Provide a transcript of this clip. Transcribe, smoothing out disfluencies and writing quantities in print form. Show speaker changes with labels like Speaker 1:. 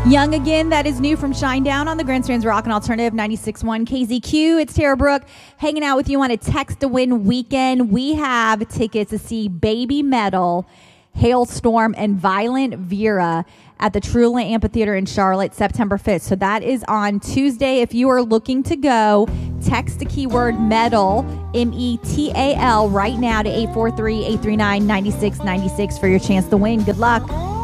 Speaker 1: Young Again, that is new from Shinedown on the Grandstands Rock and Alternative 96.1 KZQ. It's Tara Brooke hanging out with you on a Text to Win weekend. We have tickets to see Baby Metal, Hailstorm, and Violent Vera at the Trula Amphitheater in Charlotte, September 5th. So that is on Tuesday. If you are looking to go, text the keyword METAL, METAL, right now to 843-839-9696 for your chance to win. Good luck.